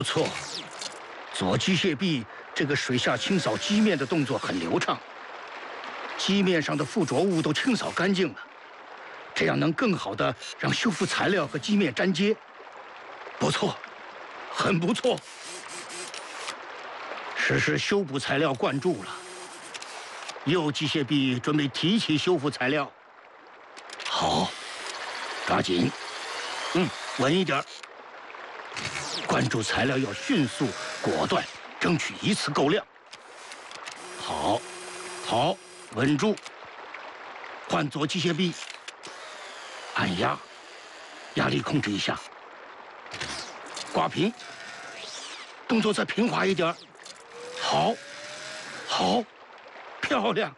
不错，左机械臂这个水下清扫机面的动作很流畅，机面上的附着物都清扫干净了，这样能更好的让修复材料和机面粘接。不错，很不错。实施修补材料灌注了，右机械臂准备提起修复材料。好，抓紧，稳一点。灌注材料要迅速果断，争取一次够量。好，好，稳住。换左机械臂，按压，压力控制一下。挂平，动作再平滑一点。好，好，漂亮。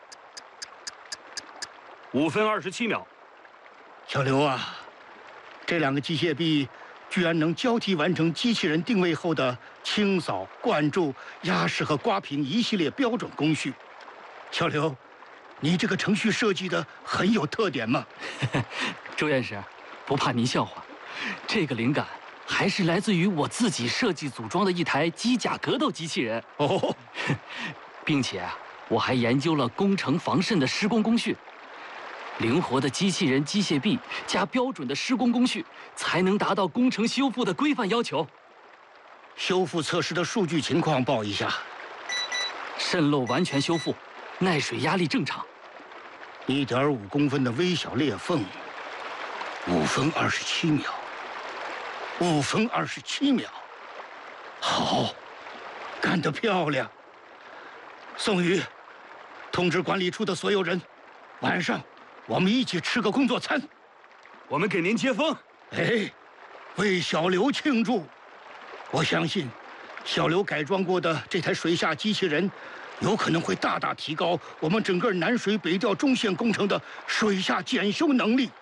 5分27秒。 小刘啊，这两个机械臂居然能交替完成机器人定位后的清扫、灌注、压实和刮平一系列标准工序。小刘，你这个程序设计的很有特点嘛？ 周院士，不怕您笑话，这个灵感还是来自于我自己设计组装的一台机甲格斗机器人。 哦， 并且我还研究了工程防渗的施工工序。 灵活的机器人机械臂加标准的施工工序，才能达到工程修复的规范要求。 修复测试的数据情况报一下： 渗漏完全修复，耐水压力正常。 1.5公分的微小裂缝，5分27秒。5分27秒，好，干得漂亮。宋宇，通知管理处的所有人，晚上。 我们一起吃个工作餐， 我们给您接风。 哎，为小刘庆祝。我相信，小刘改装过的这台水下机器人，有可能会大大提高我们整个南水北调中线工程的水下检修能力。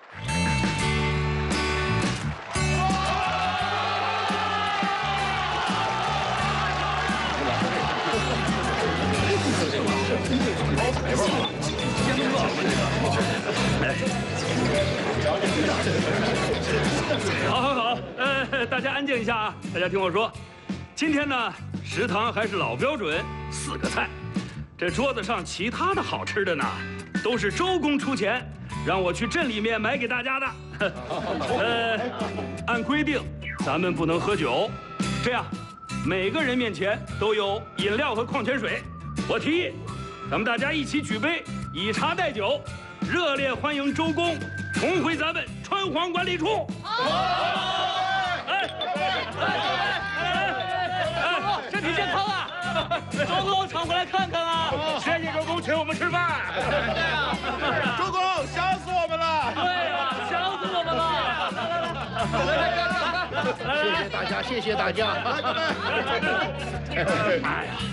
好，大家安静一下啊！大家听我说，今天呢，食堂还是老标准，4个菜。这桌子上其他的好吃的呢，都是周公出钱让我去镇里面买给大家的。按规定，咱们不能喝酒，这样，每个人面前都有饮料和矿泉水。我提议，咱们大家一起举杯，以茶代酒，热烈欢迎周公重回咱们川黄管理处。 身体健康啊！周公常回来看看啊！ 谢谢周公请我们吃饭。 对啊，周公想死我们了。 对呀，想死我们了！ 谢谢大家，谢谢大家。 哎呀，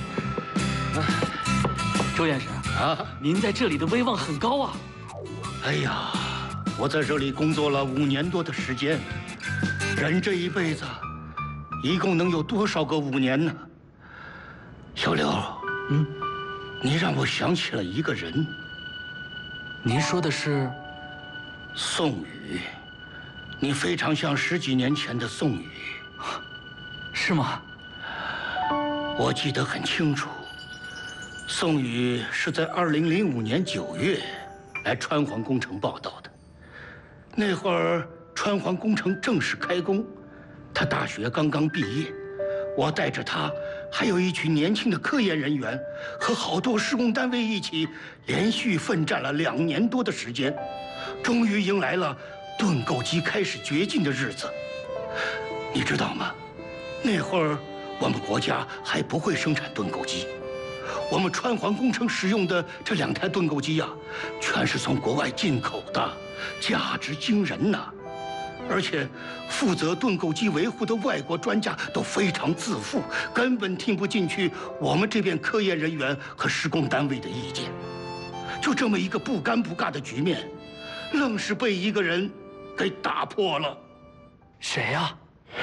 周院士啊，您在这里的威望很高啊。 哎呀，我在这里工作了5年多的时间，人这一辈子，一共能有多少个5年呢？小刘，你让我想起了一个人。 您说的是宋宇，你非常像10几年前的宋宇， 是吗？ 我记得很清楚，宋宇是在2005年9月来川黄工程报道的。那会儿川黄工程正式开工，他大学刚刚毕业，我带着他，还有一群年轻的科研人员和好多施工单位一起，连续奋战了2年多的时间，终于迎来了盾构机开始掘进的日子。你知道吗？那会儿我们国家还不会生产盾构机，我们川黄工程使用的这2台盾构机呀，全是从国外进口的，价值惊人呐！而且，负责盾构机维护的外国专家都非常自负，根本听不进去我们这边科研人员和施工单位的意见。就这么一个不尴不尬的局面，愣是被一个人给打破了。 谁呀？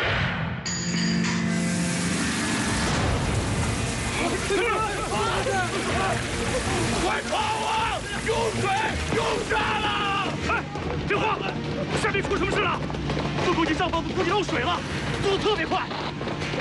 快跑啊！有水，有炸了！哎，电话，下面出什么事了？盾构机上方的估计漏水了，速度特别快。